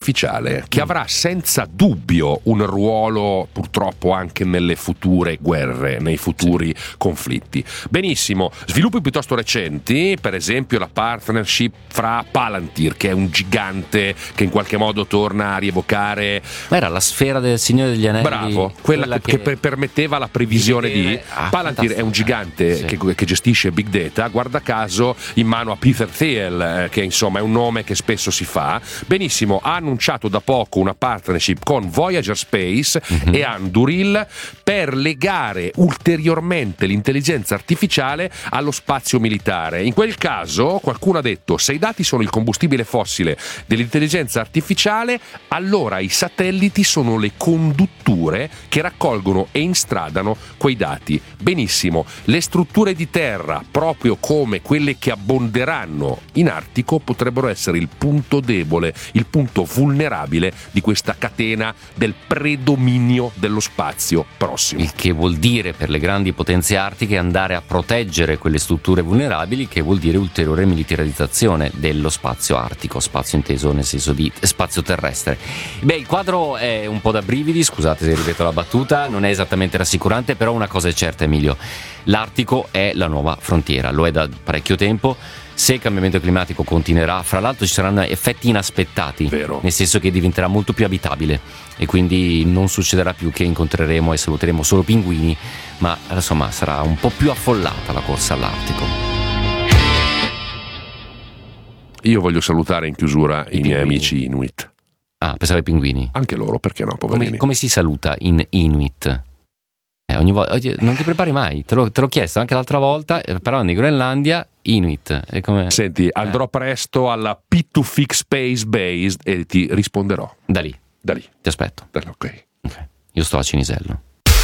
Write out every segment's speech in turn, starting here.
artificiale, che avrà senza dubbio un ruolo purtroppo anche nelle future guerre, nei futuri conflitti. Benissimo, sviluppi piuttosto recenti, per esempio la partnership fra Palantir, che è un gigante che in qualche modo torna a rievocare... Ma era la sfera del Signore degli Anelli? Bravo, quella che permetteva la previsione di... Palantir è un gigante che gestisce Big Data, guarda caso in mano a Peter Thiel, che insomma è un nome che spesso si fa. Benissimo, ha annunciato da poco una partnership con Voyager Space e Anduril per legare ulteriormente l'intelligenza artificiale allo spazio militare. In quel caso qualcuno ha detto: se i dati sono il combustibile fossile dell'intelligenza artificiale, allora i satelliti sono le condutture che raccolgono e instradano quei dati. Benissimo, le strutture di terra, proprio come quelle che abbonderanno in Artico, potrebbero essere il punto debole, il punto vulnerabile di questa catena del predominio dello spazio prossimo. Il che vuol dire per le grandi potenze artiche andare a proteggere quelle strutture vulnerabili, che vuol dire ulteriore militarizzazione dello spazio artico, spazio inteso nel senso di spazio terrestre. Beh, il quadro è un po' da brividi, scusate se ripeto la battuta, non è esattamente rassicurante, però una cosa è certa, Emilio: l'Artico è la nuova frontiera, lo è da parecchio tempo. Se il cambiamento climatico continuerà, fra l'altro ci saranno effetti inaspettati, vero, nel senso che diventerà molto più abitabile e quindi non succederà più che incontreremo e saluteremo solo pinguini, ma insomma sarà un po' più affollata la corsa all'Artico. Io voglio salutare in chiusura i miei amici Inuit. Ah, pensavo ai pinguini. Anche loro, perché no, poverini. Come si saluta in Inuit? Ogni volta, non ti prepari mai, te l'ho chiesto anche l'altra volta, parlando di Groenlandia, Inuit. Senti, andrò presto alla P2Fix Space Base e ti risponderò. Da lì. Ti aspetto. Ok. Io sto a Cinisello.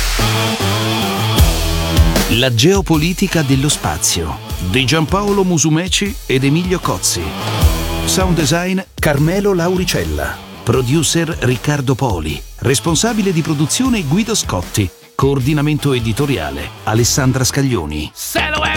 La geopolitica dello spazio di Giampaolo Musumeci ed Emilio Cozzi. Sound design Carmelo Lauricella. Producer Riccardo Poli. Responsabile di produzione Guido Scotti. Coordinamento editoriale Alessandra Scaglioni.